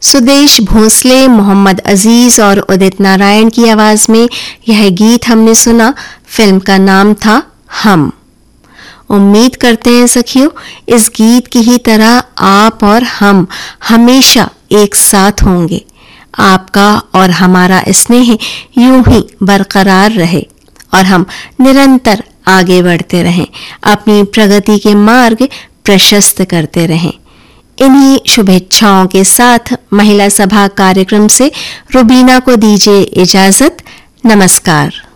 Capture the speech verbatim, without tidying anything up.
सुदेश भोसले, मोहम्मद अजीज और उदित नारायण की आवाज में यह गीत हमने सुना। फिल्म का नाम था हम। उम्मीद करते हैं सखियों, इस गीत की ही तरह आप और हम हमेशा एक साथ होंगे। आपका और हमारा स्नेह यूं ही बरकरार रहे और हम निरंतर आगे बढ़ते रहें, अपनी प्रगति के मार्ग प्रशस्त करते रहें। इन्हीं शुभेच्छाओं के साथ महिला सभा कार्यक्रम से रुबीना को दीजिए इजाजत। नमस्कार।